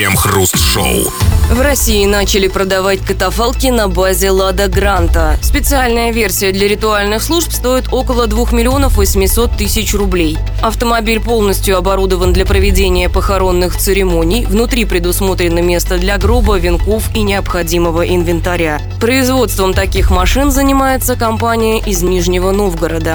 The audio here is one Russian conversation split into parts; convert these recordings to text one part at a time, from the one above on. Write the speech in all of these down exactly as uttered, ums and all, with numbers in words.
Крем-хруст-шоу. В России начали продавать катафалки на базе «Лада Гранта». Специальная версия для ритуальных служб стоит около двух миллионов восьмисот тысяч рублей. Автомобиль полностью оборудован для проведения похоронных церемоний. Внутри предусмотрено место для гроба, венков и необходимого инвентаря. Производством таких машин занимается компания из Нижнего Новгорода.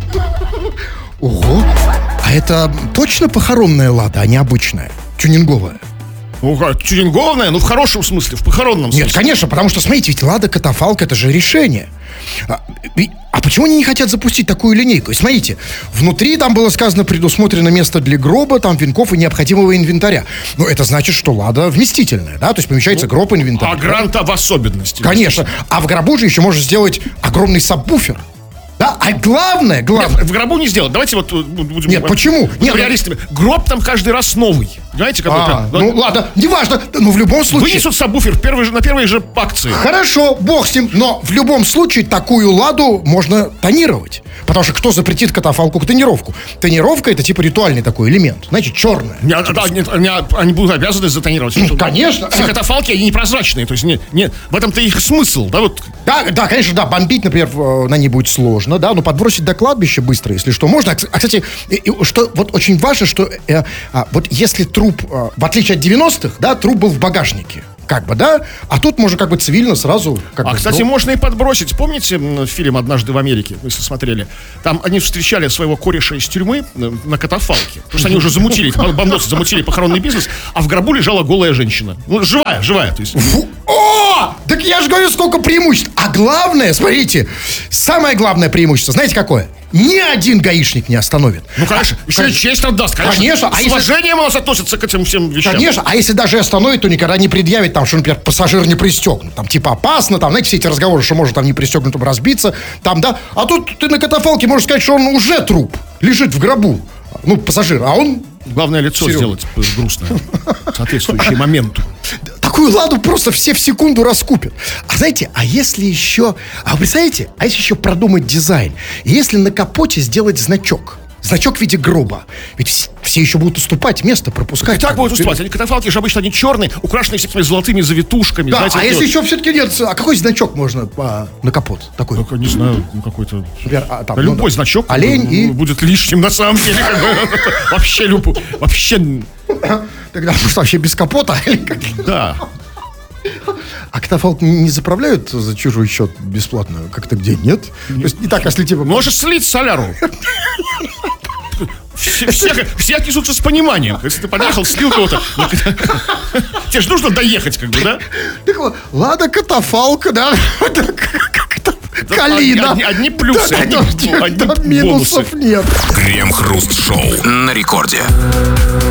Ого! А это точно похоронная «Лада», а не обычная, тюнинговая? Ну, тюнинговая, ну в хорошем смысле, в похоронном смысле. Нет, конечно, потому что, смотрите, ведь «Лада Катафалк» — это же решение. А, и, а почему они не хотят запустить такую линейку? И смотрите, внутри там было сказано предусмотрено место для гроба, там венков и необходимого инвентаря. Ну, это значит, что «Лада» вместительная, да? То есть помещается ну, гроб, инвентарь. А Гранта в особенности. Конечно. А в гробу же еще можно сделать огромный сабвуфер. Да, а главное, главное... Нет, в гробу не сделать. Давайте вот будем... Нет, почему? Нет, реалистами. Гроб там каждый раз новый. Понимаете, какой-то... А, ну, ну ладно, неважно, но в любом случае... Вынесут сабвуфер первый, на первой же акции. Хорошо, бог с ним, но в любом случае такую «Ладу» можно тонировать. Потому что кто запретит катафалку тонировку? Тонировка — это типа ритуальный такой элемент. Значит, черная. Не, да, нет, они, они будут обязаны затонировать. Конечно. Все катафалки, они непрозрачные. То есть не, не, в этом-то их смысл. Да, вот. да, да, конечно, да. Бомбить, например, на ней будет сложно, да, но подбросить до кладбища быстро, если что, можно. А, кстати, что вот очень важно, что э, а, вот если труп, э, в отличие от девяностых, да, труп был в багажнике. Как бы, да? А тут можно как бы цивильно сразу... Как а, бы, кстати, ну... можно и подбросить. Помните фильм «Однажды в Америке», если смотрели? Там они встречали своего кореша из тюрьмы на катафалке. Потому что они уже замутили, бандосы замутили похоронный бизнес, а в гробу лежала голая женщина. Ну, живая, живая. То есть... О! Так я же говорю, сколько преимуществ. А главное, смотрите, самое главное преимущество, знаете какое? Ни один гаишник не остановит. Ну, конечно, а, еще конечно, и честь отдаст, конечно. Конечно. С а уважением если... у нас относится к этим всем вещам. Конечно, а если даже остановит, то никогда не предъявит, там, что, например, пассажир не пристегнут. Там, типа, опасно, там, знаете, все эти разговоры, что может там не пристегнутым разбиться, там, да. А тут ты на катафалке можешь сказать, что он уже труп, лежит в гробу. Ну, пассажир, а он... Главное, лицо Серега. Сделать грустное, соответствующее моменту. Такую «Ладу» просто все в секунду раскупят. А знаете, а если еще... А вы представляете, а если еще продумать дизайн? И если на капоте сделать значок? Значок в виде гроба. Ведь все, все еще будут уступать место, пропускать. И так будут уступать. Они катафалки же обычно они черные, украшенные всякими золотыми завитушками. Да, знаете, а если вот... еще все-таки нет, а какой значок можно а, на капот? Такой? Ну, не знаю, ну, какой-то... Например, а, там, любой ну, значок олень и... будет лишним на самом деле. Вообще любой. Вообще... Тогда просто вообще без капота? Да. А катафалк не заправляют за чужой счет бесплатно? Как-то где? Нет? То есть не так, если типа... Можешь слить соляру. Все, все, все отнесутся с пониманием. Если ты подъехал, слил кого-то. Тебе же нужно доехать, как бы, да? Так вот, «Лада Катафалк», да? Калина. Одни, одни плюсы, одни, одни минусов бонусы. нет. Крем-хруст-шоу на рекорде.